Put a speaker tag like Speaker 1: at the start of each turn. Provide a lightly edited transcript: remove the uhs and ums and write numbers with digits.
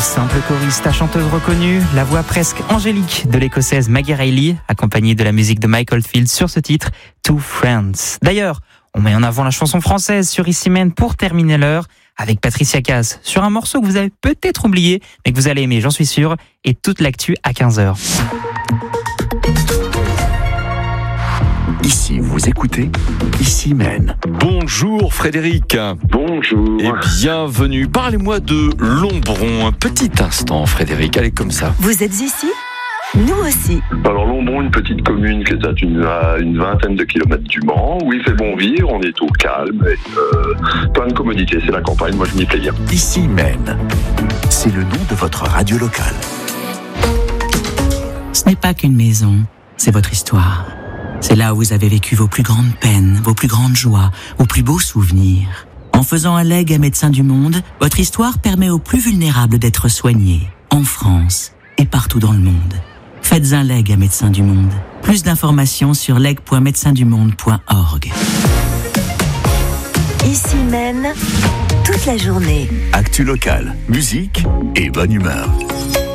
Speaker 1: simple choriste à chanteuse reconnue, la voix presque angélique de l'écossaise Maggie Reilly, accompagnée de la musique de Mike Oldfield sur ce titre, Two Friends. D'ailleurs, on met en avant la chanson française sur Ici Mène pour terminer l'heure avec Patricia Cass sur un morceau que vous avez peut-être oublié, mais que vous allez aimer, j'en suis sûr, et toute l'actu à 15h.
Speaker 2: Ici, vous écoutez Ici Mène.
Speaker 3: Bonjour Frédéric.
Speaker 4: Bonjour.
Speaker 3: Et bienvenue. Parlez-moi de Lombron. Un petit instant, Frédéric. Allez, comme ça.
Speaker 5: Vous êtes ici ? Nous aussi.
Speaker 4: Alors Lombron, une petite commune qui est à une vingtaine de kilomètres du Mans, où il fait bon vivre, on est au calme, et plein de commodités. C'est la campagne, moi je m'y plais bien.
Speaker 2: Ici Mène. C'est le nom de votre radio locale.
Speaker 6: Ce n'est pas qu'une maison, c'est votre histoire. C'est là où vous avez vécu vos plus grandes peines, vos plus grandes joies, vos plus beaux souvenirs. En faisant un legs à Médecins du Monde, votre histoire permet aux plus vulnérables d'être soignés, en France et partout dans le monde. Faites un leg à Médecins du Monde. Plus d'informations sur leg.médecindumonde.org.
Speaker 5: Ici Mène, toute la journée.
Speaker 2: Actu locale, musique et bonne humeur.